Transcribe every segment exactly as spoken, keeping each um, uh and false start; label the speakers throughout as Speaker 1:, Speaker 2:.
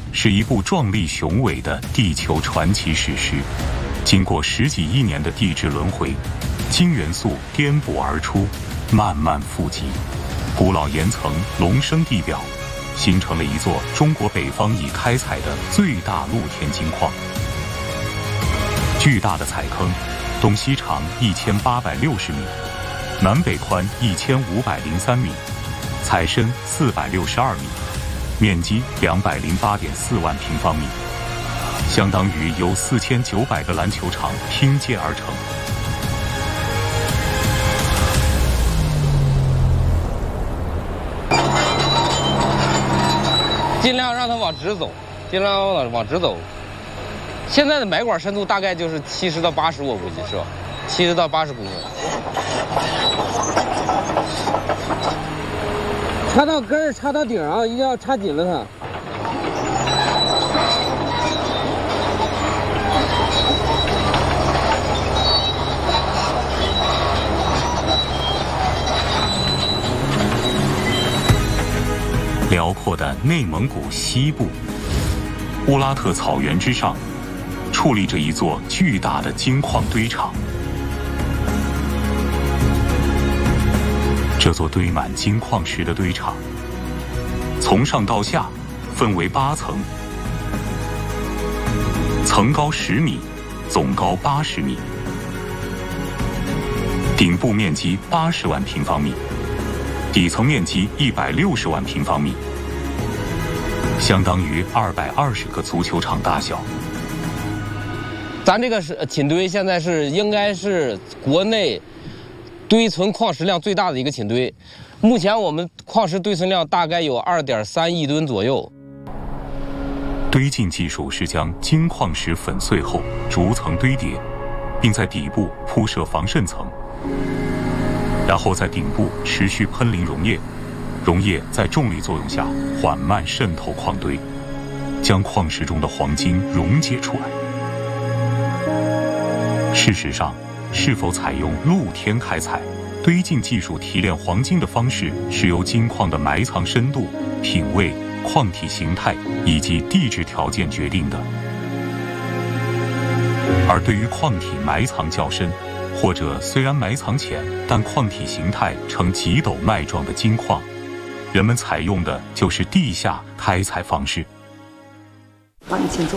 Speaker 1: 是一部壮丽雄伟的地球传奇史诗。经过十几亿年的地质轮回，金元素颠簸而出，慢慢富集，古老岩层隆升地表，形成了一座中国北方已开采的最大露天金矿。巨大的采坑，东西长一千八百六十米，南北宽一千五百零三米，采深四百六十二米，面积两百零八点四万平方米，相当于由四千九百个篮球场拼接而成。
Speaker 2: 尽量让它往直走，尽量往往直走。现在的埋管深度大概就是七十到八十，我估计是吧？七十到八十公分。
Speaker 3: 插到根儿，插到顶啊，一定要插紧了它。
Speaker 1: 辽阔的内蒙古西部，乌拉特草原之上，矗立着一座巨大的金矿堆场。这座堆满金矿石的堆场，从上到下分为八层，层高十米，总高八十米，顶部面积八十万平方米，底层面积一百六十万平方米，相当于二百二十个足球场大小。
Speaker 2: 咱这个是寝堆，现在是应该是国内堆存矿石量最大的一个寝堆。目前我们矿石堆存量大概有二点三亿吨左右。
Speaker 1: 堆进技术是将金矿石粉碎后逐层堆叠，并在底部铺设防渗层，然后在顶部持续喷淋溶液，溶液在重力作用下缓慢渗透矿堆，将矿石中的黄金溶解出来。事实上，是否采用露天开采、堆进技术提炼黄金的方式，是由金矿的埋藏深度、品位、矿体形态以及地质条件决定的。而对于矿体埋藏较深，或者虽然埋藏浅，但矿体形态呈棘斗脉状的金矿，人们采用的就是地下开采方式。
Speaker 4: 好，你请坐。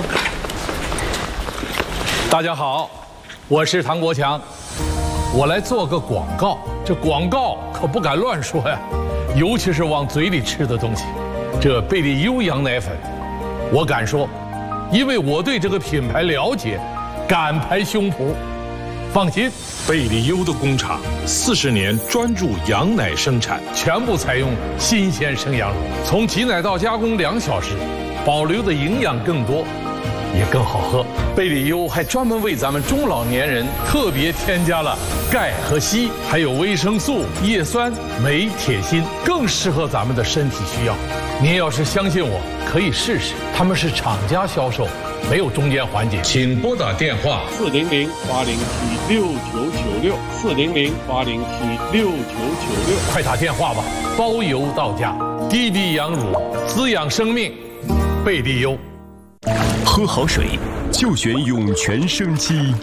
Speaker 5: 大家好，我是唐国强，我来做个广告。这广告可不敢乱说呀，尤其是往嘴里吃的东西。这贝利优羊奶粉，我敢说，因为我对这个品牌了解，敢拍胸脯。放心，
Speaker 6: 贝利优的工厂四十年专注羊奶生产，
Speaker 5: 全部采用新鲜生羊乳，从挤奶到加工两小时，保留的营养更多，也更好喝。贝利优还专门为咱们中老年人特别添加了钙和硒，还有维生素、叶酸、镁、铁、锌，更适合咱们的身体需要。您要是相信我，可以试试。他们是厂家销售，没有中间环节。
Speaker 6: 请拨打电话
Speaker 7: 四零零八零七六九九六四零零八零七六九九六，
Speaker 5: 快打电话吧，包邮到家。滴滴羊乳，滋养生命，贝利优。
Speaker 8: 喝好水就选涌泉生机。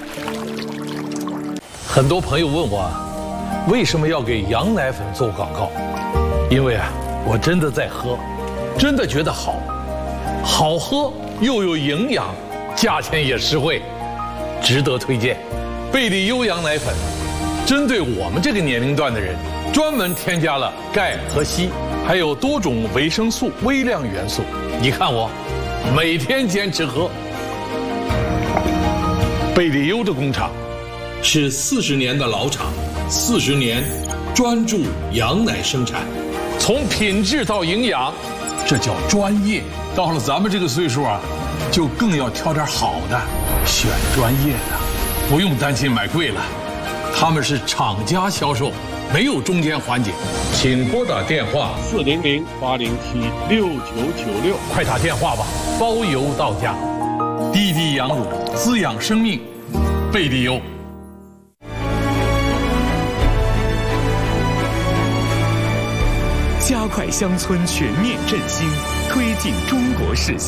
Speaker 5: 很多朋友问我，为什么要给羊奶粉做广告？因为啊，我真的在喝，真的觉得好，好喝又有营养，价钱也实惠，值得推荐。贝利优羊奶粉针对我们这个年龄段的人，专门添加了钙和硒，还有多种维生素、微量元素。你看我每天坚持喝。贝利优的工厂
Speaker 6: 是四十年的老厂，四十年专注羊奶生产，
Speaker 5: 从品质到营养，这叫专业。到了咱们这个岁数啊，就更要挑点好的，选专业的，不用担心买贵了。他们是厂家销售，没有中间环节。
Speaker 6: 请拨打电话
Speaker 7: 四零零八零七六九九六，
Speaker 5: 快打电话吧，包邮到家。滴滴羊乳，滋养生命，贝利优。
Speaker 8: 加快乡村全面振兴，推进中国式